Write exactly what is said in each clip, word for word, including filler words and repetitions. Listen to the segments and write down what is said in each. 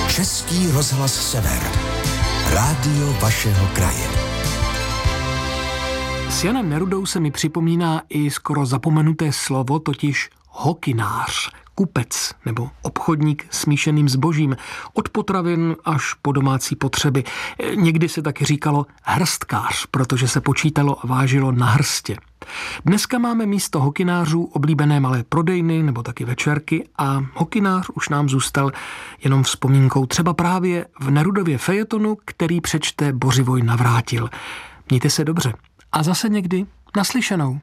Český rozhlas Sever. Rádio vašeho kraje. S Janem Nerudou se mi připomíná i skoro zapomenuté slovo, totiž hokynář, kupec nebo obchodník s míšeným zbožím, od potravin až po domácí potřeby. Někdy se taky říkalo hrstkář, protože se počítalo a vážilo na hrstě. Dneska máme místo hokynářů oblíbené malé prodejny nebo taky večerky a hokynář už nám zůstal jenom vzpomínkou, třeba právě v Nerudově fejetonu, který přečte Bořivoj Navrátil. Mějte se dobře a zase někdy naslyšenou.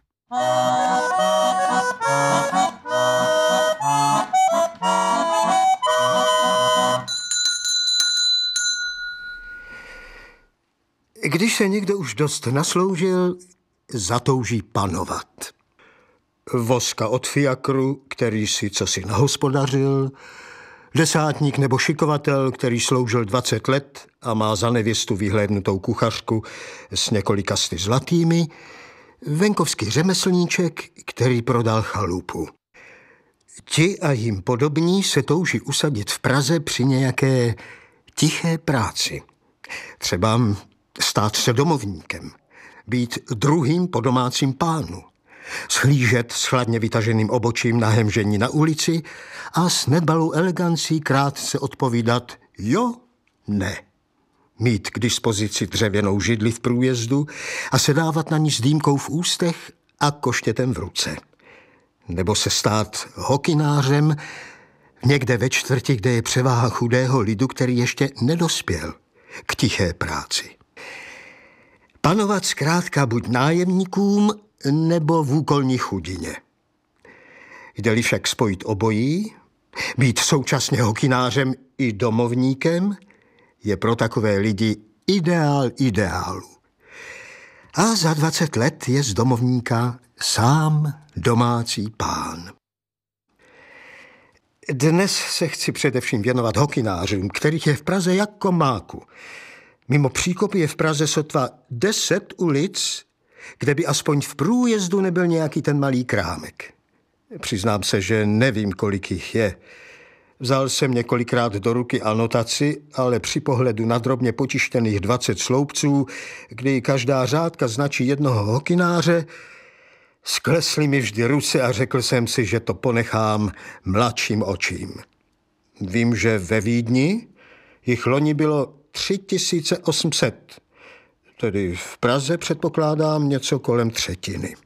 Když se někdo už dost nasloužil, zatouží panovat. Voska od fiakru, který si cosi nahospodařil, desátník nebo šikovatel, který sloužil dvacet let a má za nevěstu vyhlédnutou kuchařku s několika sty zlatými, venkovský řemeslníček, který prodal chalupu. Ti a jim podobní se touží usadit v Praze při nějaké tiché práci. Třeba stát se domovníkem, být druhým po domácím pánu, shlížet s chladně vytaženým obočím na hemžení na ulici a s nedbalou elegancí krátce odpovídat jo, ne. Mít k dispozici dřevěnou židli v průjezdu a sedávat na ní s dýmkou v ústech a koštětem v ruce. Nebo se stát hokynářem někde ve čtvrti, kde je převáha chudého lidu, který ještě nedospěl k tiché práci. Panovat zkrátka buď nájemníkům, nebo v úkolní chudině. Jde-li však spojit obojí, být současně hokynářem i domovníkem, je pro takové lidi ideál ideálu. A za dvacet let je z domovníka sám domácí pán. Dnes se chci především věnovat hokynářům, kterých je v Praze jako máku. Mimo příkopy je v Praze sotva deset ulic, kde by aspoň v průjezdu nebyl nějaký ten malý krámek. Přiznám se, že nevím, kolik jich je. Vzal jsem několikrát do ruky anotaci, ale při pohledu na drobně potištěných dvacet sloupců, kdy každá řádka značí jednoho hokynáře, sklesly mi vždy ruce a řekl jsem si, že to ponechám mladším očím. Vím, že ve Vídni jich loni bylo tři tisíce osm set, tedy v Praze předpokládám něco kolem třetiny.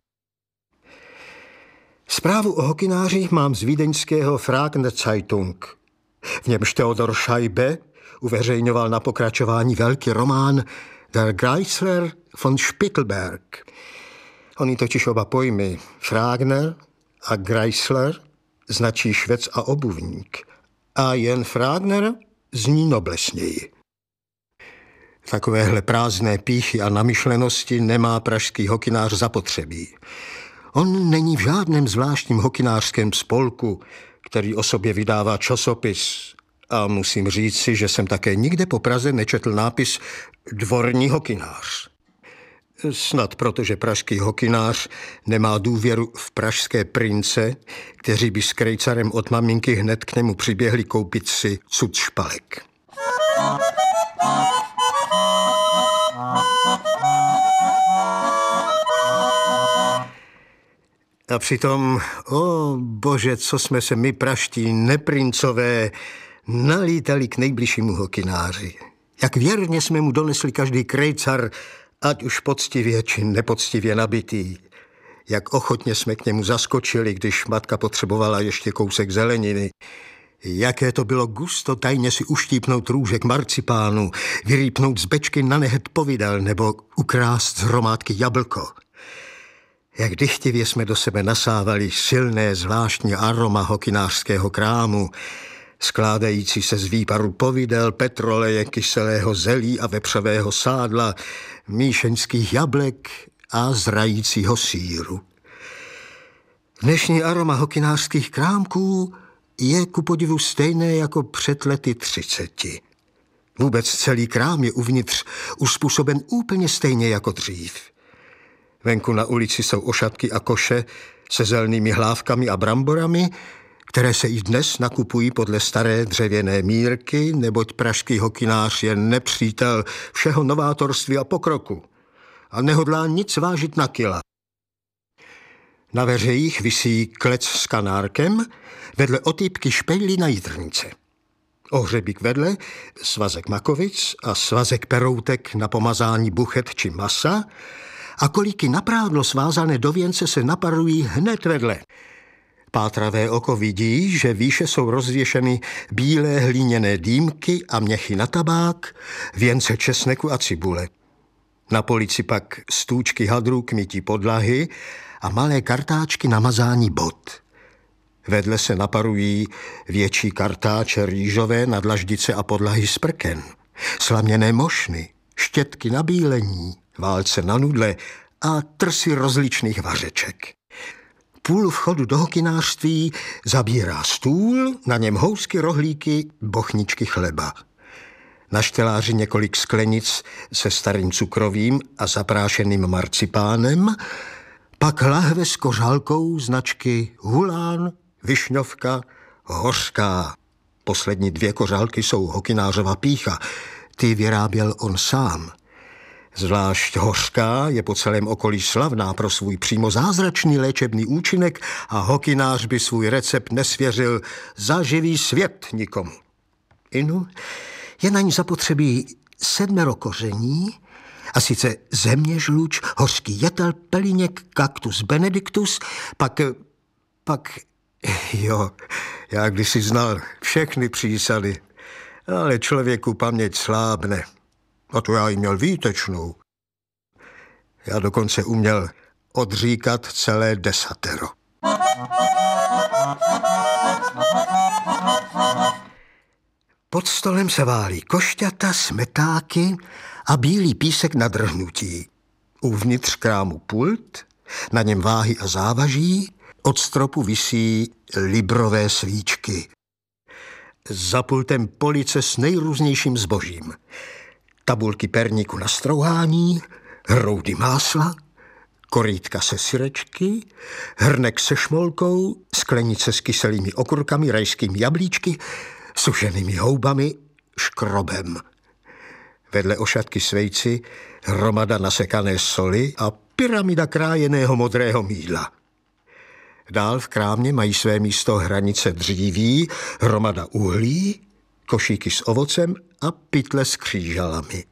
Zprávu o hokynářích mám z vídeňského Fragner Zeitung. V němž Theodor Scheibe uveřejňoval na pokračování velký román Der Greisler von Spittelberg. Oni totiž oba pojmy Fragner a Greisler značí švec a obuvník a jen Fragner zní noblesněji. Takovéhle prázdné pýchy a namyšlenosti nemá pražský hokynář zapotřebí. On není v žádném zvláštním hokynářském spolku, který o sobě vydává časopis. A musím říci, že jsem také nikde po Praze nečetl nápis dvorní hokynář. Snad protože pražský hokynář nemá důvěru v pražské prince, kteří by s krejcarem od maminky hned k němu přiběhli koupit si cud špalek. A přitom, o bože, co jsme se my praští neprincové nalítali k nejbližšímu hokynáři. Jak věrně jsme mu donesli každý krejcar, ať už poctivě či nepoctivě nabitý. Jak ochotně jsme k němu zaskočili, když matka potřebovala ještě kousek zeleniny. Jaké to bylo gusto tajně si uštípnout růžek marcipánu, vyrýpnout z bečky na nehet povidel nebo ukrást z hromádky jablko. Jak dychtivě jsme do sebe nasávali silné zvláštní aroma hokynářského krámu, skládající se z výparu povidel, petroleje, kyselého zelí a vepřového sádla, míšeňských jablek a zrajícího sýru. Dnešní aroma hokynářských krámků je ku podivu stejné jako před lety třiceti. Vůbec celý krám je uvnitř uspůsoben úplně stejně jako dřív. Venku na ulici jsou ošatky a koše se zelnými hlávkami a bramborami, které se i dnes nakupují podle staré dřevěné mírky, neboť pražský hokynář je nepřítel všeho novátorství a pokroku a nehodlá nic vážit na kila. Na veřejích visí klec s kanárkem, vedle otýpky špejlí na jitrnice. Ohřebík vedle, svazek makovic a svazek peroutek na pomazání buchet či masa a kolíky na prádlo svázané do věnce se naparují hned vedle. Pátravé oko vidí, že výše jsou rozvěšeny bílé hlíněné dýmky a měchy na tabák, věnce česneku a cibule. Na polici pak stůčky hadrů k mytí podlahy a malé kartáčky na mazání bot. Vedle se naparují větší kartáče rýžové na dlaždice a podlahy z prken, slaměné mošny, štětky na bílení, válce na nudle a trsy rozličných vařeček. Půl vchodu do hokynářství zabírá stůl, na něm housky, rohlíky, bochničky chleba. Na šteláři několik sklenic se starým cukrovým a zaprášeným marcipánem, pak lahve s kořálkou značky Hulán, Višňovka, Hořká. Poslední dvě kořálky jsou hokynářova pýcha, ty vyráběl on sám. Zvlášť Hořká je po celém okolí slavná pro svůj přímo zázračný léčebný účinek a hokynář by svůj recept nesvěřil za živý svět nikomu. Inu je na ní zapotřebí sedmero koření, a sice země žluč, hořký jetel, pelíněk, kaktus benediktus, pak, pak, jo, já kdysi znal všechny přísady, ale člověku paměť slábne. A to já jí měl výtečnou. Já dokonce uměl odříkat celé desatero. Pod stolem se válí košťata, smetáky a bílý písek na drhnutí. Uvnitř krámu pult, na něm váhy a závaží, od stropu visí librové svíčky. Za pultem police s nejrůznějším zbožím. Tabulky perníku na strouhání, hroudy másla, korýtka se syrečky, hrnek se šmolkou, sklenice s kyselými okurkami, rajskými jablíčky, sušenými houbami, škrobem. Vedle ošatky s vejci hromada nasekané soli a pyramida krájeného modrého mýdla. Dál v krámě mají své místo hranice dříví, hromada uhlí, košíky s ovocem a pytle s křížalami.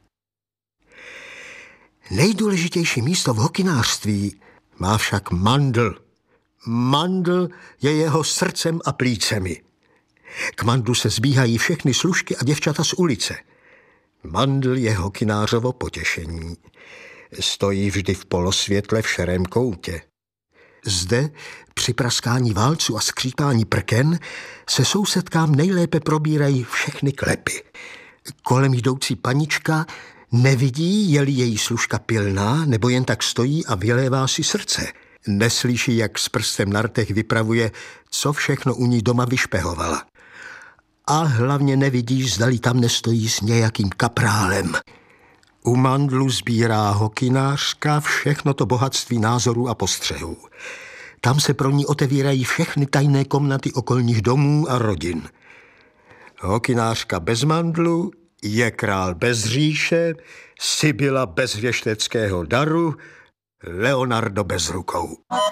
Nejdůležitější místo v hokynářství má však mandl. Mandl je jeho srdcem a plícemi. K mandlu se zbíhají všechny služky a děvčata z ulice. Mandl je hokynářovo potěšení. Stojí vždy v polosvětle v šerém koutě. Zde, při praskání válců a skřípání prken, se sousedkám nejlépe probírají všechny klepy. Kolem jdoucí panička nevidí, je-li její služka pilná, nebo jen tak stojí a vylévá si srdce. Neslyší, jak s prstem na rtech vypravuje, co všechno u ní doma vyšpehovala. A hlavně nevidíš, zdali tam nestojí s nějakým kaprálem. U mandlu sbírá hokynářka všechno to bohatství názorů a postřehů. Tam se pro ní otevírají všechny tajné komnaty okolních domů a rodin. Hokynářka bez mandlu je král bez říše, Sibyla bez věšteckého daru, Leonardo bez rukou.